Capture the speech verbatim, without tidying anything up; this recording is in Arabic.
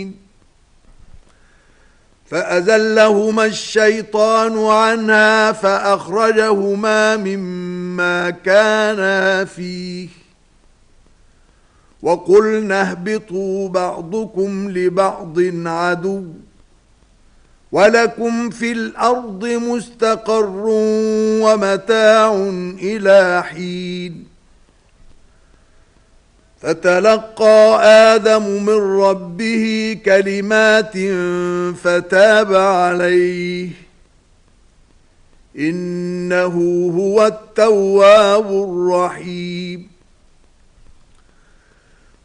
فأزلهما الشيطان عنها فأخرجهما مما كانا فيه وقلنا اهبطوا بعضكم لبعض عدو ولكم في الأرض مستقر ومتاع إلى حين فتلقى آدم من ربه كلمات فتاب عليه إنه هو التواب الرحيم